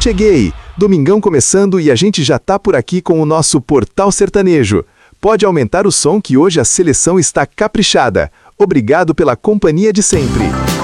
Cheguei! Domingão começando e a gente já tá por aqui com o nosso Portal Sertanejo. Pode aumentar o som que hoje a seleção está caprichada. Obrigado pela companhia de sempre.